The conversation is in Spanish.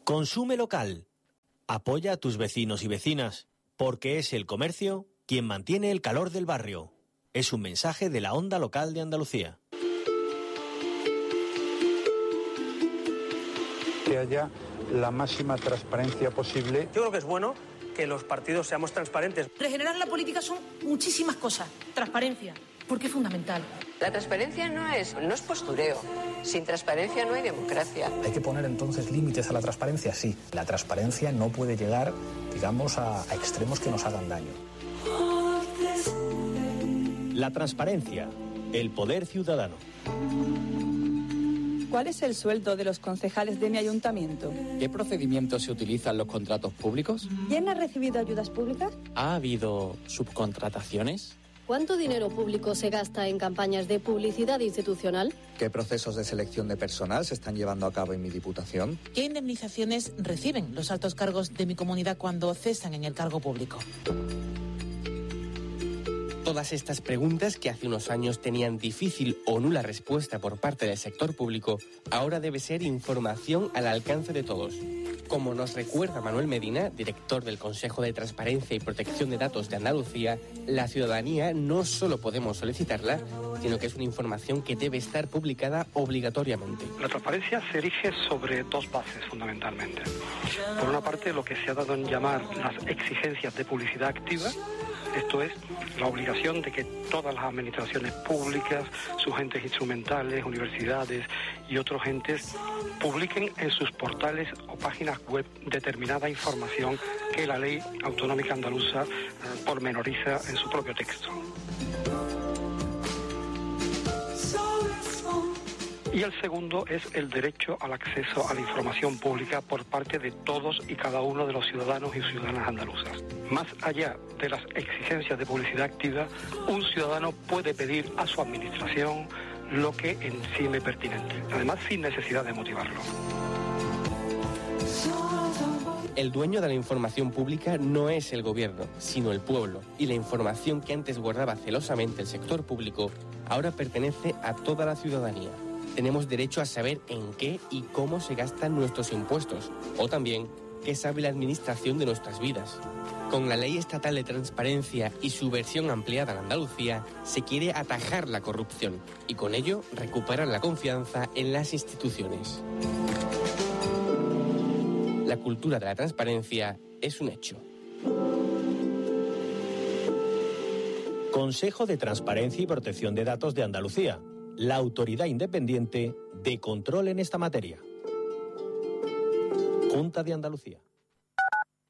Consume local. Apoya a tus vecinos y vecinas, porque es el comercio quien mantiene el calor del barrio. Es un mensaje de la Onda Local de Andalucía. Que haya la máxima transparencia posible. Yo creo que es bueno que los partidos seamos transparentes. Regenerar la política son muchísimas cosas. Transparencia, porque es fundamental. La transparencia no es postureo. Sin transparencia no hay democracia. ¿Hay que poner entonces límites a la transparencia? Sí. La transparencia no puede llegar, digamos, a extremos que nos hagan daño. La transparencia, el poder ciudadano. ¿Cuál es el sueldo de los concejales de mi ayuntamiento? ¿Qué procedimientos se utilizan en los contratos públicos? ¿Quién ha recibido ayudas públicas? ¿Ha habido subcontrataciones? ¿Cuánto dinero público se gasta en campañas de publicidad institucional? ¿Qué procesos de selección de personal se están llevando a cabo en mi diputación? ¿Qué indemnizaciones reciben los altos cargos de mi comunidad cuando cesan en el cargo público? Todas estas preguntas que hace unos años tenían difícil o nula respuesta por parte del sector público, ahora debe ser información al alcance de todos. Como nos recuerda Manuel Medina, director del Consejo de Transparencia y Protección de Datos de Andalucía, la ciudadanía no solo podemos solicitarla, sino que es una información que debe estar publicada obligatoriamente. La transparencia se erige sobre dos bases fundamentalmente. Por una parte, lo que se ha dado en llamar las exigencias de publicidad activa. Esto es la obligación de que todas las administraciones públicas, sus entes instrumentales, universidades y otros entes publiquen en sus portales o páginas web determinada información que la ley autonómica andaluza pormenoriza en su propio texto. Y el segundo es el derecho al acceso a la información pública por parte de todos y cada uno de los ciudadanos y ciudadanas andaluzas. Más allá de las exigencias de publicidad activa, un ciudadano puede pedir a su administración lo que estime pertinente, además sin necesidad de motivarlo. El dueño de la información pública no es el gobierno, sino el pueblo, y la información que antes guardaba celosamente el sector público ahora pertenece a toda la ciudadanía. Tenemos derecho a saber en qué y cómo se gastan nuestros impuestos, o también qué sabe la administración de nuestras vidas. Con la Ley Estatal de Transparencia y su versión ampliada en Andalucía, se quiere atajar la corrupción y con ello recuperar la confianza en las instituciones. La cultura de la transparencia es un hecho. Consejo de Transparencia y Protección de Datos de Andalucía, la autoridad independiente de control en esta materia. Junta de Andalucía.